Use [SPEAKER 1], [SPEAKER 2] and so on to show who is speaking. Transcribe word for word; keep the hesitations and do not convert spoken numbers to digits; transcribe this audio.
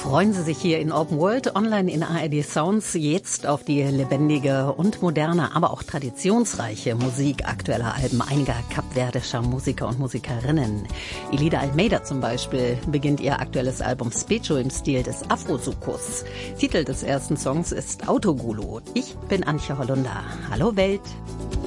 [SPEAKER 1] Freuen Sie sich hier in Open World online in A R D Sounds jetzt auf die lebendige und moderne, aber auch traditionsreiche Musik aktueller Alben einiger kapverdischer Musiker und Musikerinnen. Elida Almeida zum Beispiel beginnt ihr aktuelles Album Specho im Stil des Afro-Sukus. Titel des ersten Songs ist Autogulu. Ich bin Antje Hollunder. Hallo Welt!